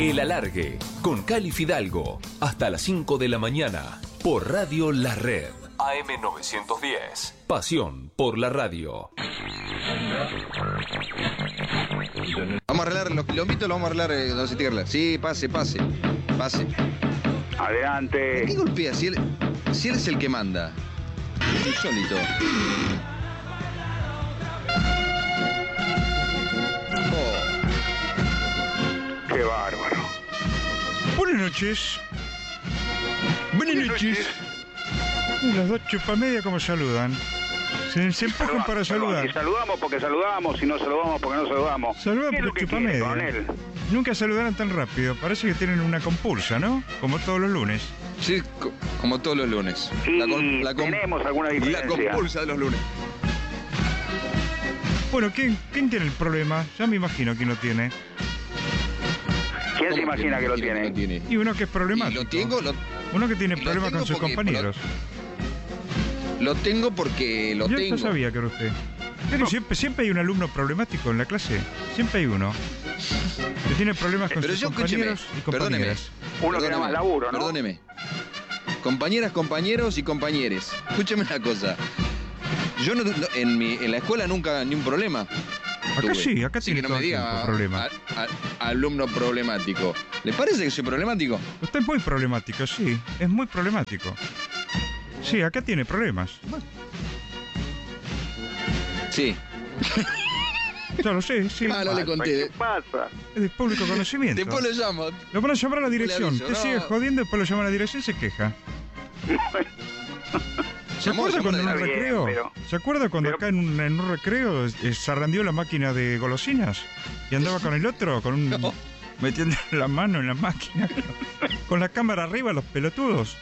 El Alargue, con Cali Fidalgo, hasta las 5 de la mañana, por Radio La Red. AM910, pasión por la radio. Vamos a arreglar los kilómetros, lo vamos a arreglar, don Citierla. Sí, pase. Adelante. ¿Qué golpea? Si él es el que manda. Es insólito. Qué bárbaro. Buenas noches. Buenas noches. Las dos chupamedia como saludan. Se empujan para saludar. Si saludamos porque saludamos, si no saludamos porque no saludamos. Saludan ¿Qué es lo por que quiere, chupamedia. coronel? Nunca saludaron tan rápido. Parece que tienen una compulsa, ¿no? Como todos los lunes. Sí, como todos los lunes. Y tenemos alguna La diferencia. compulsa de los lunes. Bueno, ¿quién tiene el problema? Ya me imagino quién lo tiene. ¿Quién se imagina que lo tiene? Y uno que es problemático. Uno que tiene problemas con sus compañeros. Lo tengo porque lo Yo tengo. ya sabía que era usted. Pero siempre hay un alumno problemático en la clase. Siempre hay uno. Que tiene problemas con Pero sus yo, compañeros y compañeras. Uno que da más laburo, ¿no? Perdóneme. Compañeras, compañeros y compañeres. Escúcheme una cosa. Yo en la escuela nunca ni un problema. Acá sí, acá Así tiene que no todo me el diga tiempo problemas. alumno problemático. ¿Le parece que soy problemático? Usted es muy problemático, sí. Es muy problemático. Sí, acá tiene problemas. Sí. Ya lo sé, sí. Ah, no le conté. ¿Qué pasa? Es de público conocimiento. Después lo llamo. Lo van a llamar a la dirección. aviso, Usted no. sigue jodiendo, después lo llaman a la dirección y se queja. ¿Se acuerda cuando en un Está bien, recreo? pero- ¿Se acuerda cuando acá en un recreo zarrandeó la máquina de golosinas? Y andaba con el otro, No. metiendo la mano en la máquina. Con la cámara arriba, los pelotudos.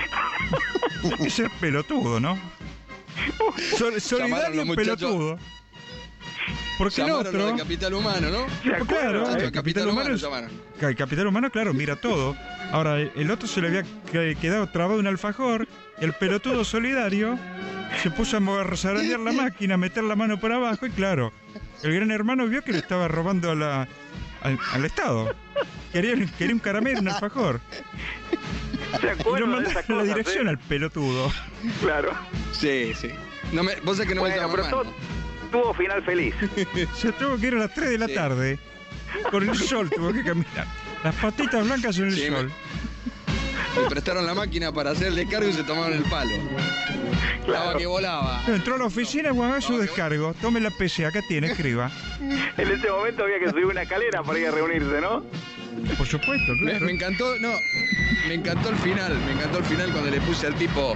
Hay que ser pelotudo, ¿no? Solidario Llamaron los muchachos. pelotudo. Porque el Llamaron otro... al capital humano, ¿no? ¿Se Claro, acuerdan? el capital humano es- llamaron. El capital humano, claro, mira todo. Ahora, el otro se le había quedado trabado un alfajor. Y el pelotudo solidario se puso a zarandear la máquina, a meter la mano por abajo. Y claro, el gran hermano vio que le estaba robando al Estado. Quería un caramelo, un alfajor. ¿Se Y lo acuerdan de mandaron esas a la cosas? dirección al pelotudo. Claro. Sí. Vos sabés que no me Bueno, llama pero más, todo ¿no? tuvo final feliz. Se tuvo que ir a las 3 de la Sí. tarde. Con el sol tuvo que caminar. Las patitas blancas en el Sí, sol. Me prestaron la máquina para hacer el descargo y se tomaron el palo. Claro. Que volaba. Entró a la oficina, haga su descargo. Tome la PC, acá tiene, escriba. En ese momento había que subir una escalera para ir a reunirse, ¿no? Por supuesto, claro. Me encantó el final cuando le puse al tipo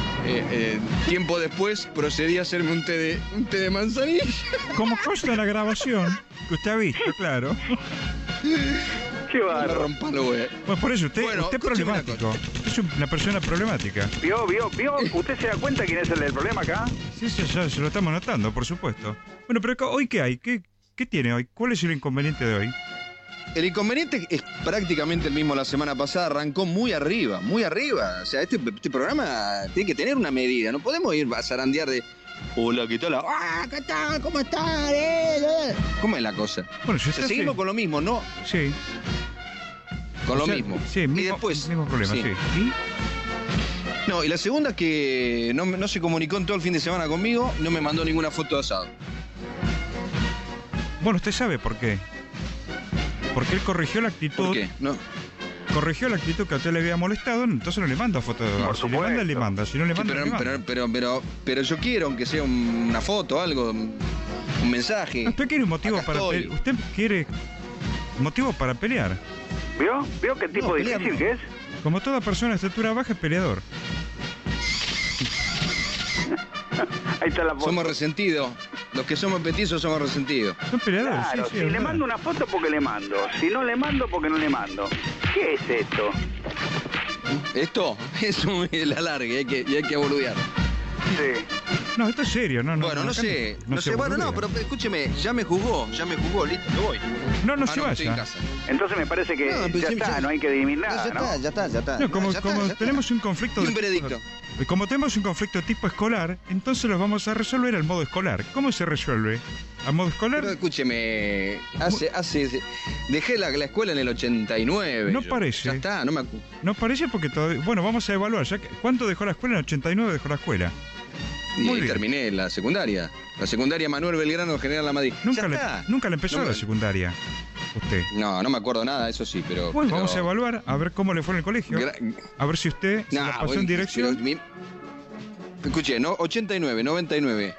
tiempo después procedí a hacerme un té de manzanilla. Como consta en la grabación, que usted ha visto, claro. Qué No me bárbaro. rompan los huevos. Bueno, por eso, usted es escúcheme una problemático. Usted es una persona problemática. ¿Vio? ¿Usted se da cuenta quién es el del problema acá? Sí, ya se lo estamos notando, por supuesto. Bueno, pero ¿hoy qué hay? ¿Qué tiene hoy? ¿Cuál es el inconveniente de hoy? El inconveniente es prácticamente el mismo la semana pasada, arrancó muy arriba. O sea, este programa tiene que tener una medida, no podemos ir a zarandear de hola, ¿qué tal? ¿Qué tal? ¿Cómo están? ¿Cómo es la cosa? Bueno, si O sea, usted seguimos con lo mismo, ¿no? Sí. Con O lo sea, mismo. Sí, Y mismo, después. mismo problema, sí. ¿Y? No, y la segunda es que no se comunicó en todo el fin de semana conmigo, no me mandó ninguna foto de asado. Bueno, usted sabe por qué. Porque él corrigió la actitud. ¿Por qué? No. Corrigió la actitud que a usted le había molestado, entonces no le manda foto de Por Si le manda, le supuesto. manda. Si no le Sí, manda, le manda. pero yo quiero, aunque sea una foto, algo, un mensaje. Usted quiere un motivo Acá para estoy. pelear. Usted quiere motivo para pelear. ¿Vio qué tipo No, difícil pelear no. que es? Como toda persona de estatura baja es peleador. Ahí está la foto. Somos resentidos. Los que somos petizos somos resentidos. Son peleadores, Claro, sí, si es le verdad. mando una foto porque le mando. Si no le mando porque no le mando. ¿Qué es esto? Esto es el alargue y hay que boludear. Sí. No, esto es serio, no. Bueno, no acá sé. Bueno, boludea. no, pero escúcheme, ya me jugó, listo, me voy. No se estoy en vaya. casa. Entonces me parece que No, pero ya sí, está, ya- no hay que dirimir No, nada, ¿no? ya está. No, como Ya está. tenemos un conflicto Y un veredicto. Como tenemos un conflicto tipo escolar, entonces lo vamos a resolver al modo escolar. ¿Cómo se resuelve? ¿A modo escolar? Pero escúcheme, dejé la escuela en el 89. No parece. Ya está, no me No parece porque todavía... Bueno, vamos a evaluar. ¿Cuánto dejó la escuela? En el 89 dejó la escuela. Muy bien. terminé la secundaria. La secundaria Manuel Belgrano, General Lamadrid. Nunca Ya le está. empezó No la me- secundaria. Usted. No me acuerdo nada, eso sí, pero... Bueno, pero- vamos a evaluar, a ver cómo le fue en el colegio. A ver si usted se la pasó bueno, en dirección. Escuché, ¿no? 89, 99,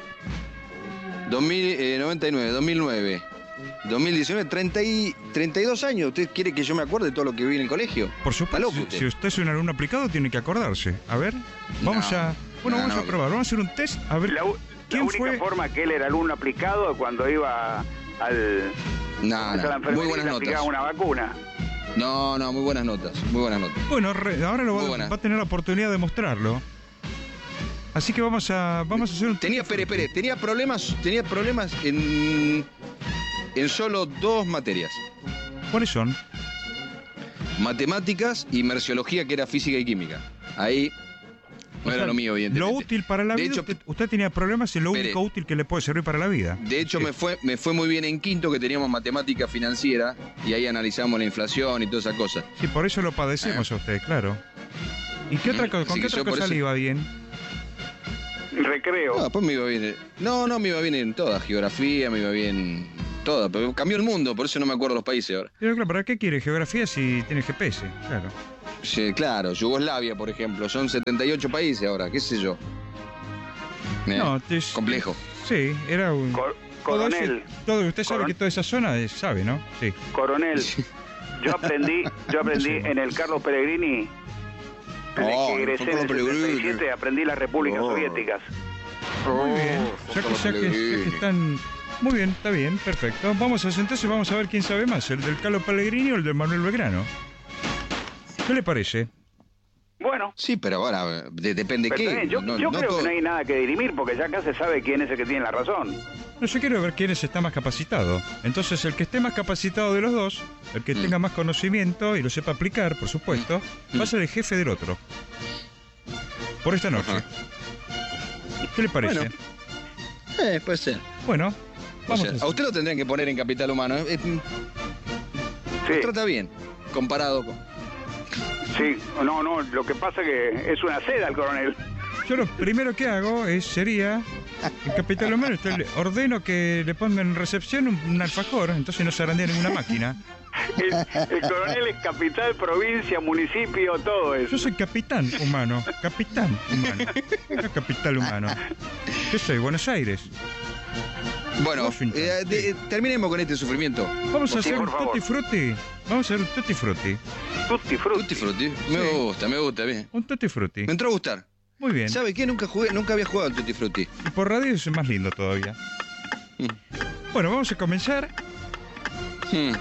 99, 2009, 2019, 32 años. ¿Usted quiere que yo me acuerde de todo lo que vi en el colegio? Por Está supuesto, loco usted. si usted es un alumno aplicado, tiene que acordarse. A ver, vamos No, a... Bueno, no, vamos a no. probar. Vamos a hacer un test, a ver La quién única fue... forma que él era alumno aplicado cuando iba a la Muy enfermería buenas y aplicaba notas. una vacuna. No, muy buenas notas, muy buenas notas. Bueno, ahora Muy buena. va a tener la oportunidad de mostrarlo. Así que vamos a hacer un... Tenía problemas en solo 2 materias. ¿Cuáles son? Matemáticas y merciología, que era física y química. Ahí no O era sea, lo mío, evidentemente. Lo útil para la De vida, hecho, usted tenía problemas en lo espere. único útil que le puede servir para la vida. De hecho, Sí. me fue muy bien en quinto, que teníamos matemática financiera y ahí analizamos la inflación y todas esas cosas. Sí, por eso lo padecemos a usted, claro. ¿Y qué otra cosa? ¿Con Así qué que otra yo por cosa eso- le iba bien? Recreo. No, después me iba bien. No, me iba bien en toda. Geografía, me iba bien toda. Pero cambió el mundo, por eso no me acuerdo los países ahora. Pero claro, ¿para qué quiere geografía si tiene GPS? Claro. Sí, claro, Yugoslavia, por ejemplo. Son 78 países ahora, qué sé yo. Es Complejo. Sí, era un... Coronel, Usted sabe que toda esa zona sabe, ¿no? Sí. coronel. Yo aprendí en el Carlos Pellegrini, en el que egresé en el Carlos Pellegrini. 77, aprendí las repúblicas Oh. soviéticas. Muy bien. Ya Carlos que Pellegrini. están... Muy bien, está bien, perfecto. Vamos a sentarse y vamos a ver quién sabe más, el del Carlos Pellegrini o el del Manuel Belgrano. ¿Qué le parece? Bueno, Sí, pero ahora, depende pero qué. está bien. Yo creo todo- que no hay nada que dirimir porque ya acá se sabe quién es el que tiene la razón. No, yo quiero ver quién está más capacitado. Entonces, el que esté más capacitado de los dos, el que tenga más conocimiento y lo sepa aplicar, por supuesto, va a ser el jefe del otro. Por esta noche. Ajá. ¿Qué le parece? Bueno. Puede ser. Bueno, vamos A usted lo tendrían que poner en capital humano. Sí, Lo trata bien, comparado con... sí. No, lo que pasa que es una seda el coronel. Yo lo primero que hago sería, en Capital Humano, le ordeno que le pongan en recepción un alfajor, entonces no se arandea ninguna máquina. El coronel es capital, provincia, municipio, todo eso. Yo soy capitán humano, no capital humano. ¿Qué soy? Buenos Aires. Bueno, Washington, terminemos con este sufrimiento. Vamos a Sí, hacer por un favor. tutti frutti. Vamos a hacer un tutti frutti. Tutti frutti. Tutti frutti. Me gusta, bien. Un tutti frutti. Me entró a gustar. Muy bien. ¿Sabe qué? Nunca había jugado al Tutti Frutti. Y por radio es más lindo todavía. Bueno, vamos a comenzar. Hmm.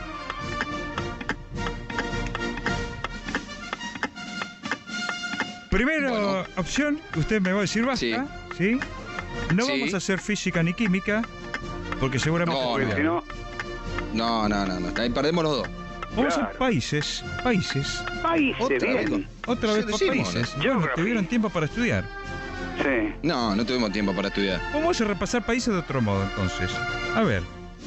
Primera Bueno. opción, usted me va a decir basta. ¿Sí? No Sí. vamos a hacer física ni química, porque seguramente No, puede. Si no, No. Ahí perdemos los dos. Vamos a Claro. hacer países. países, Otra vez. bien. Otra vez Sí, por decimos, países. Bueno, Geography. tuvieron tiempo para estudiar. Sí. No tuvimos tiempo para estudiar. Vamos a repasar países de otro modo, entonces. A ver.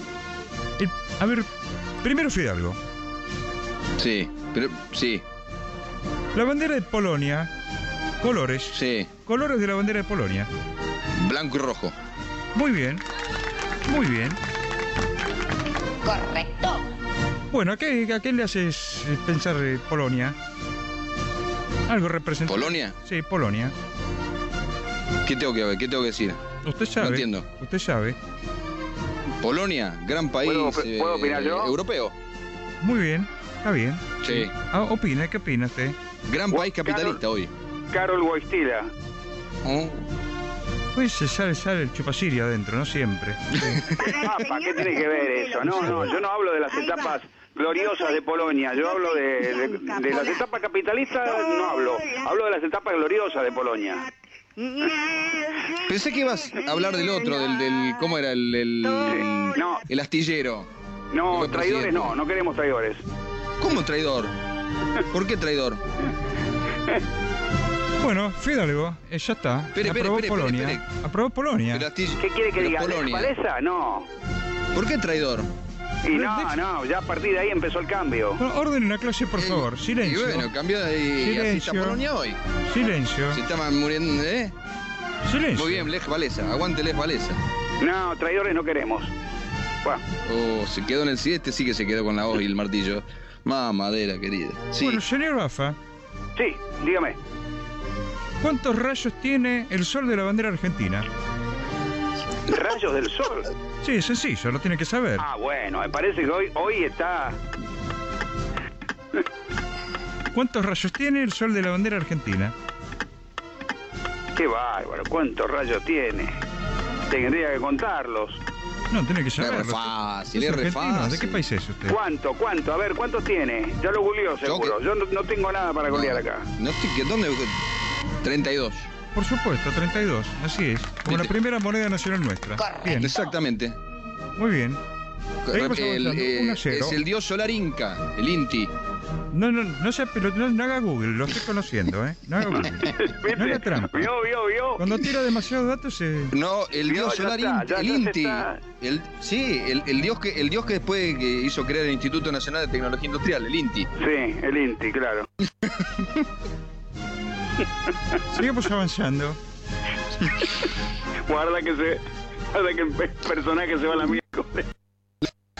Primero Fidalgo. Sí, pero sí, La bandera de Polonia. Colores. sí. Colores de la bandera de Polonia. Blanco y rojo. Muy bien. Muy bien. Correcto. Bueno, ¿a qué le haces pensar Polonia? Algo representativo. ¿Polonia? Sí, Polonia. ¿Qué tengo que decir? Usted sabe. No entiendo. Usted sabe. Polonia, gran país ¿Puedo opinar yo? europeo. Muy bien. Está bien. Sí. Opina, ¿qué opina usted? Gran país capitalista hoy. Carol Wojtyla. Oh, Pues se sale el chupasirio adentro, no siempre. Papa, ¿qué tiene que ver eso? No, yo no hablo de las etapas gloriosas de Polonia, yo hablo de las etapas capitalistas, no hablo de las etapas gloriosas de Polonia. Pensé que ibas a hablar del otro, del ¿cómo era? No. El astillero. No, Fue traidores presidente. no queremos traidores. ¿Cómo traidor? ¿Por qué traidor? Bueno, Fidalgo, ya está. Espere, Aprobó espere, Polonia. espere. Aprobó Polonia. El astillero. ¿Qué quiere que Pero diga? Polonia. ¿Palesa? No. ¿Por qué traidor? Y no, ya a partir de ahí empezó el cambio. Bueno, orden en la clase, por favor. Silencio. Y bueno, cambió y así está Silencio. Polonia hoy. Silencio. Si está muriendo, ¿eh? Silencio. Muy bien, Lech Walesa. Aguante Lech Walesa. No, traidores no queremos. Buah. Oh, se quedó en el sí, este sí que se quedó con la hoz y el martillo. Mamadera, querida. Sí. Bueno, señor Bafa, Sí, dígame. ¿cuántos rayos tiene el sol de la bandera argentina? Rayos del sol. Sí, es sencillo, lo tiene que saber. Ah, bueno, me parece que hoy está... ¿Cuántos rayos tiene el sol de la bandera argentina? Qué bárbaro, ¿cuántos rayos tiene? Tendría que contarlos. No, tiene que Es re saberlo. fácil, ¿Es es re argentino? fácil. ¿De qué país es usted? ¿Cuánto? A ver, ¿cuántos tiene? Ya lo googleó seguro. que- Yo no tengo nada para googlear acá. No estoy, ¿dónde? 32. Por supuesto, 32. Así es. Como la ¿Viste? primera moneda nacional nuestra. Bien, Exactamente. muy bien. Seguimos avanzando. 1-0. Es el dios solar inca, el Inti. No sea pelotero, no haga Google, lo estoy conociendo, ¿eh? No haga Google. No haga trampa. ¿Vio? Cuando tira demasiados datos se... No, el No, dios ya solar está, Inti, ya el se Inti. está. El dios que después que hizo crear el Instituto Nacional de Tecnología Industrial, el Inti. Sí, el Inti, claro. Seguimos avanzando. Guarda que el personaje se va a la mierda.